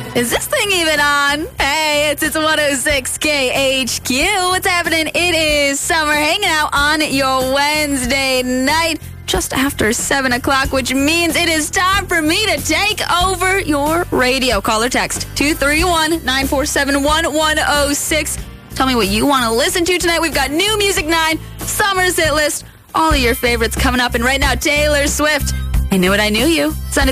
Is this thing even on? Hey, it's 106 KHQ. What's happening? It is Summer hanging out on your Wednesday night just after 7 o'clock, which means it is time for me to take over your radio. Call or text 231-947-1106. Tell me what you want to listen to tonight. We've got new Music 9, Summer's hit list, all of your favorites coming up. And right now, Taylor Swift, I Knew It, I Knew You.